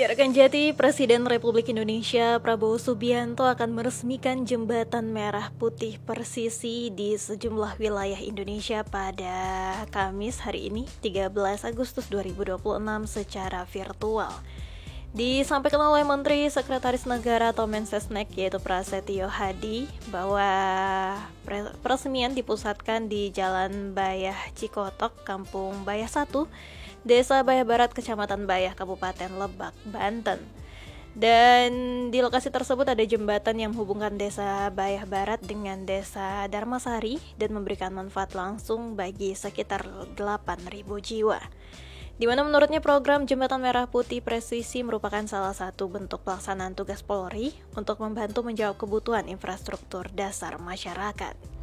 Ya, rekan Jati, Presiden Republik Indonesia Prabowo Subianto akan meresmikan Jembatan Merah Putih Persisi di sejumlah wilayah Indonesia pada Kamis hari ini, 13 Agustus 2026 secara virtual. Disampaikan oleh Menteri Sekretaris Negara atau Mensesnek yaitu Prasetyo Hadi bahwa peresmian dipusatkan di Jalan Bayah Cikotok, Kampung Bayah 1, Desa Bayah Barat, Kecamatan Bayah, Kabupaten Lebak, Banten. Dan di lokasi tersebut ada jembatan yang menghubungkan Desa Bayah Barat dengan Desa Darmasari dan memberikan manfaat langsung bagi sekitar 8.000 jiwa. Di mana menurutnya program Jembatan Merah Putih Presisi merupakan salah satu bentuk pelaksanaan tugas Polri untuk membantu menjawab kebutuhan infrastruktur dasar masyarakat.